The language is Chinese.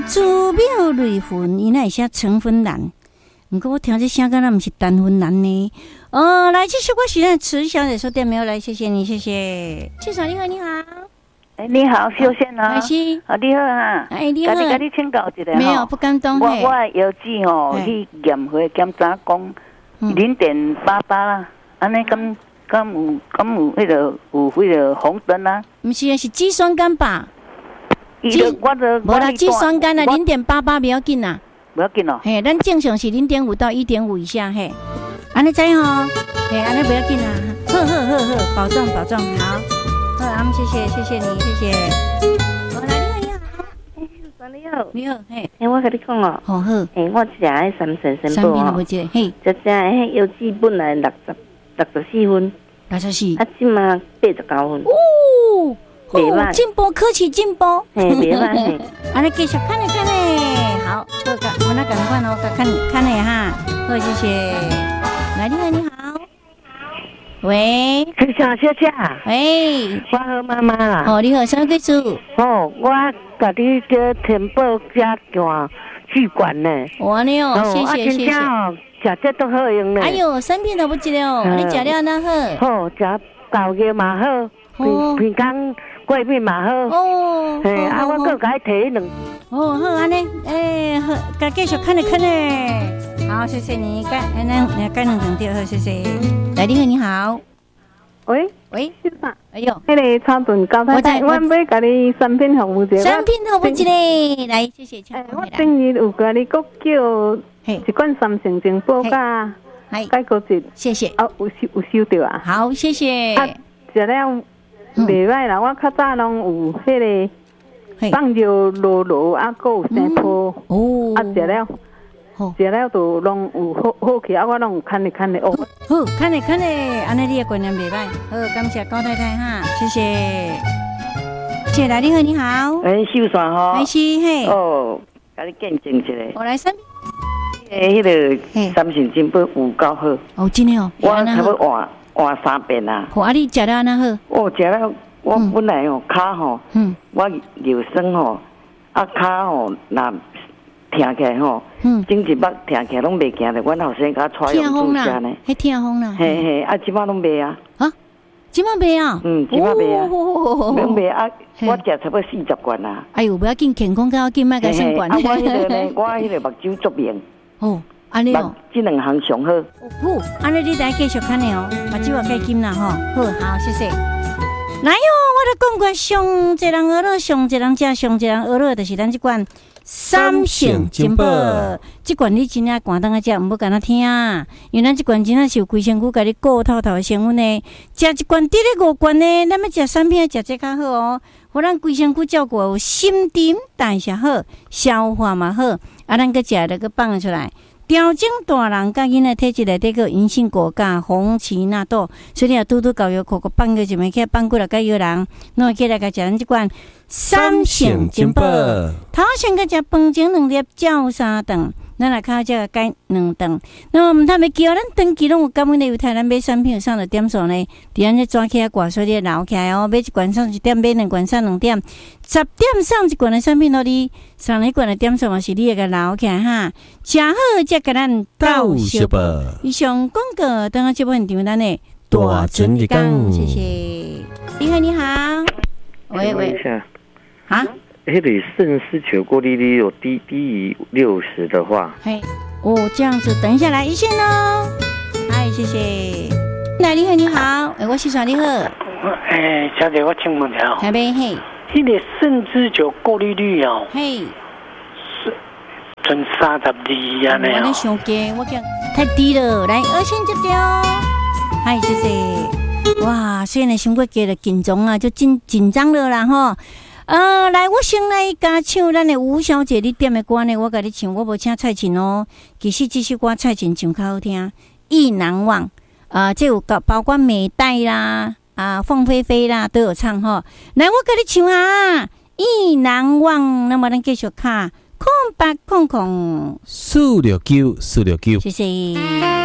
祖庙雷魂，伊那会写成分蓝，不过我听这声，敢若不是单分蓝呢。来，这是我现在池小姐说店没有来，谢谢你，谢谢。至少你好，你好。 你好，秀仙啊， 是你好啊， 你好， 跟你请教一下， 没有不敢当。 我邮寄去验回检查讲0.88啦，安尼敢有迄个有迄个红灯啊？ 不是，是肌酸酐吧？ 无啦，肌酸酐啊，0.88不要紧啦， 不要紧哦。 嘿，咱正常是0.5到1.5以下，嘿，安尼知吼，嘿，安尼不要紧啦，呵，保重，好。好，谢谢你，谢谢。你好，嘿， 我跟你讲哦， 好， 我食迄三神仙宝哦， 嘿， 这迄邮寄本来64分 ，64， 啊，今嘛89分， 哦， 袂歹， 进步，科技进步， 嘿，袂歹， 安尼继续看咧，好，我那赶快哦，看咧哈，好，谢谢，来，你好。喂， 是小姐姐， 喂， 我好妈妈啦。 你好，什么贵族？ 我甲你这填报加管巨管呢。 哇，你哦，谢谢。 食这都好用呢。 哎呦，3片都不记了，你食了那好。 好，食豆叶嘛好，平刚桂面嘛好。 哦， 我搁甲伊摕2。 好，安尼，好，甲继续看咧。好，谢谢你，干两层掉，好，谢谢。来，你好。 喂， 是吧？哎呦， 迄个草屯高太太，我要甲你3片服务一下。 3片服务一个，来，谢谢。 我前日有甲你国叫一罐3成精宝甲解骨质， 谢谢。 有收到啊？ 好，谢谢。 食了袂歹啦，我较早拢有迄个放尿落啊，还有生泡，食了都拢有好起，我拢有看咧哦。 好，看咧，安尼你的观念袂歹。好，感谢高太太哈，谢谢。谢来，你好。 秀山吼。 是嘿。 甲你见证一下。 我来3。 迄个三成金宝有够好。 真的哦。 我差不多换3遍啊。 好，你食了安那好？ 食了，我本来骹我尿酸骹那。听起来整一目听起来拢袂行的，阮后生甲带用注射呢。 听风啦。 嘿，即摆拢袂啊。 即摆袂啊？ 即摆袂啊。拢袂啊！我食差不多40罐啊。 哎呦，不要紧，健康较要紧，莫甲算管。 我迄个呢，我迄个目睭足明。 安尼哦。 这2项上好。 安尼你来继续看的哦，目睭也计紧啦吼。好，谢谢。来哟，我来讲过上一人学了，上一人食，上一人学了，就是咱这款。3成金宝，这罐你真正寒当啊食，唔好干那听，因为咱这罐真正是有规身躯，甲你顾透透的成分呢。食一罐得咧5罐呢，咱要食3片，食这较好哦。互咱规身躯照顾有心情代谢好，消化嘛好，咱个食了个放出来。调整大人甲囡仔体质内底个银杏果甲红荠纳豆，所以你拄教育课放过就袂起放过来甲摇人，弄起来甲食咱这罐3成金宝。头先甲食饭前2粒，照3顿，咱来靠这个改2顿。那么他们叫咱长期拢有感恩的犹太，咱买3片上的点数呢，伫咱这抓起来挂，所以留起来哦。买一罐上1点，买2罐上2点，10点上一罐的3片咯，你上一罐的点数嘛是你个留起来哈。食好才甲咱到小宝。以上广告，等下这部现场咱的大尊日讲，谢谢。你好，喂，啊？ 迄个肾丝球过滤率有低于60的话， 这样子，等一下来一线哦。嗨，谢谢。来，你好，我是你好。 小姐，我请问了， 台北嘿， 迄个肾丝球过滤率哦，是剩32安尼哦。 我想低，我讲太低了，来2线接掉。嗨，谢谢。哇，虽然伤过低了，紧张啊，就紧张了啦吼。来，我先来加唱咱的吴小姐你点的歌呢，我甲你唱，我无请蔡琴哦。其实这首歌蔡琴唱较好听，《意难忘》这有包括美代啦、凤飞飞啦都有唱吼。来，我甲你唱啊，《意难忘》。那么咱继续看，空白空空， 469，469， 谢谢。